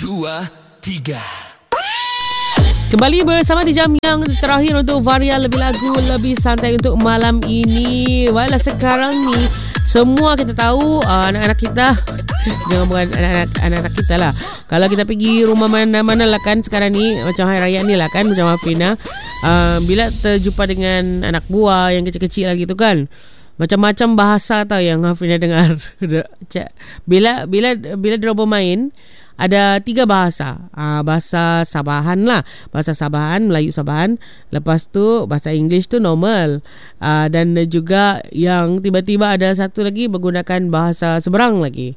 2, 3. Kembali bersama di jam yang terakhir untuk Varia Lebih Lagu Lebih Santai untuk malam ini. Walau sekarang ni semua kita tahu anak-anak kita jangan bukan anak-anak kita lah. Kalau kita pergi rumah mana-mana lah kan sekarang ni, macam hari raya ni lah kan, macam Afrina, bila terjumpa dengan anak buah yang kecil-kecil lagi tu kan, macam-macam bahasa tau yang Afrina dengar. Bila dia bermain, ada 3 bahasa. Bahasa Sabahan lah. Bahasa Sabahan, Melayu Sabahan. Lepas tu bahasa English tu normal. Dan juga yang tiba-tiba ada satu lagi menggunakan bahasa seberang lagi.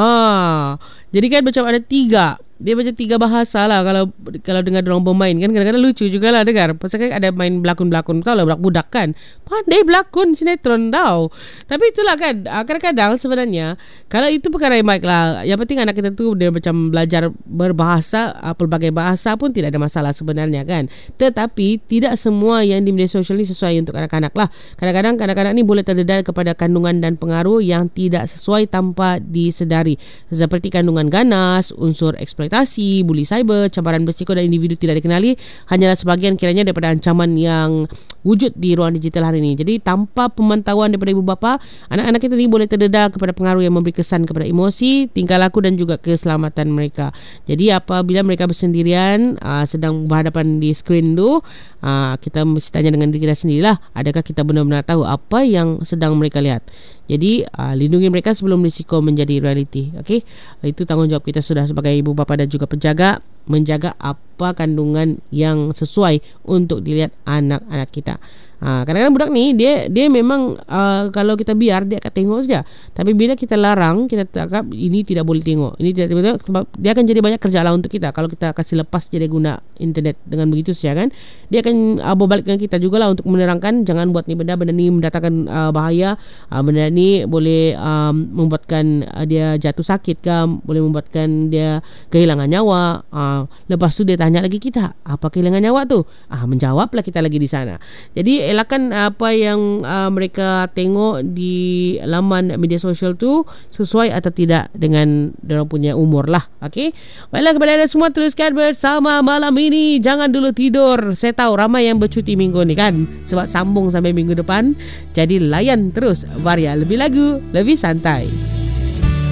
Jadi kan macam ada 3. Dia macam 3 bahasa lah kalau dengar dorang bermain kan. Kadang-kadang lucu jugalah dengar. Pasal kan ada main berlakon-berlakon. Tahu lah budak-budak kan, pandai berlakon sinetron tau. Tapi itulah kan, kadang-kadang sebenarnya kalau itu perkara yang baik lah. Yang penting anak kita tu dia macam belajar berbahasa, pelbagai bahasa pun tidak ada masalah sebenarnya kan. Tetapi tidak semua yang di media sosial ni sesuai untuk anak-anak lah. Kadang-kadang kanak-kanak ni boleh terdedah kepada kandungan dan pengaruh yang tidak sesuai tanpa disedari, seperti kandungan ganas, unsur eksploitasi, buli cyber, cabaran bersiko dan individu tidak dikenali hanyalah sebahagian kiranya daripada ancaman yang wujud di ruang digital hari ini. Jadi tanpa pemantauan daripada ibu bapa, anak-anak kita ni boleh terdedah kepada pengaruh yang memberi kesan kepada emosi, tingkah laku dan juga keselamatan mereka. Jadi apabila mereka bersendirian, sedang berhadapan di skrin tu, kita mesti tanya dengan diri kita sendirilah, adakah kita benar-benar tahu apa yang sedang mereka lihat. Jadi lindungi mereka sebelum risiko menjadi realiti. Okey, itu tanggungjawab kita sudah sebagai ibu bapa dan juga penjaga, menjaga apa kandungan yang sesuai untuk dilihat anak-anak kita. Kadang-kadang budak ni dia memang kalau kita biar dia akan tengok saja. Tapi bila kita larang, kita cakap ini tidak boleh tengok, ini tidak boleh, sebab dia akan jadi banyak kerja lah untuk kita. Kalau kita kasih lepas dia guna internet dengan begitu saja kan, dia akan berbalik dengan kita jugalah untuk menerangkan jangan buat ni benda ni mendatangkan bahaya, benda ni boleh membuatkan dia jatuh sakit ke, boleh membuatkan dia kehilangan nyawa. Lepas tu dia tanya lagi kita, apa kehilangan nyawa tu? Menjawablah kita lagi di sana. Jadi elakkan apa yang mereka tengok di laman media sosial tu sesuai atau tidak dengan mereka punya umur lah. Okey, baiklah, kepada anda semua teruskan bersama malam ini. Jangan dulu tidur. Saya tahu ramai yang bercuti minggu ni kan, sebab sambung sampai minggu depan. Jadi layan terus Varia Lebih Lagu Lebih Santai.